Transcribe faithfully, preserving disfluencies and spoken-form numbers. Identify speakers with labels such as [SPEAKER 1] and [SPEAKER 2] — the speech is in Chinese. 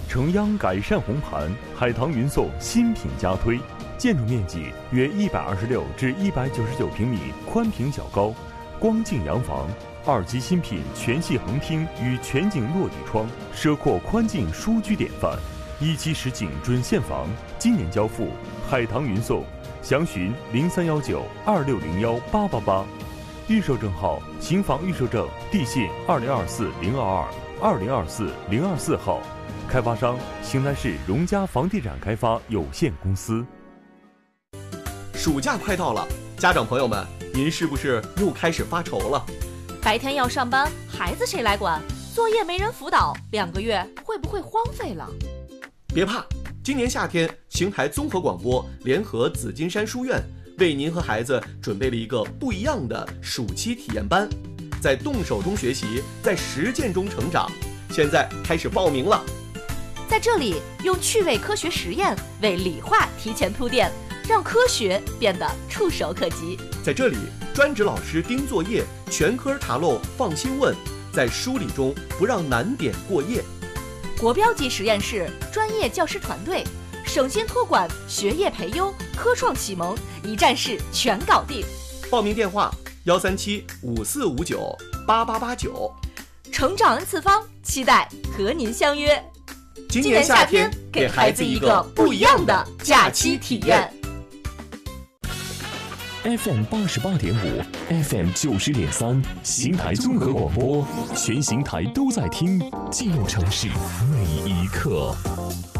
[SPEAKER 1] 承央改善红盘，海棠云颂新品加推，建筑面积约一百二十六至一百九十九平米，宽平较高，光净洋房。二期新品全系横厅与全景落地窗，奢阔宽净舒居典范。一期实景准现房，今年交付，海棠云颂，详询零三幺九二六零幺八八八。预售证号：新房预售证，地信二零二四零二二二零二四零二四号。开发商：邢台市荣嘉房地产开发有限公司。
[SPEAKER 2] 暑假快到了，家长朋友们，您是不是又开始发愁了？
[SPEAKER 3] 白天要上班，孩子谁来管？作业没人辅导，两个月会不会荒废了？
[SPEAKER 2] 别怕，今年夏天，邢台综合广播联合紫金山书院为您和孩子准备了一个不一样的暑期体验班，在动手中学习，在实践中成长。现在开始报名了。
[SPEAKER 3] 在这里，用趣味科学实验为理化提前铺垫，让科学变得触手可及。
[SPEAKER 2] 在这里，专职老师盯作业，全科查漏放心问，在梳理中不让难点过夜。
[SPEAKER 3] 国标级实验室，专业教师团队，省心托管，学业培优，科创启蒙，一站式全搞定。
[SPEAKER 2] 报名电话：幺三七五四五九八八八九。
[SPEAKER 3] 成长 N 次方，期待和您相约。
[SPEAKER 2] 今年夏天，给孩子一个不一样的假期体验。
[SPEAKER 4] F M 八十八点五 ，F M 九十点三，邢台综合广播，全邢台都在听，记录城市每一刻。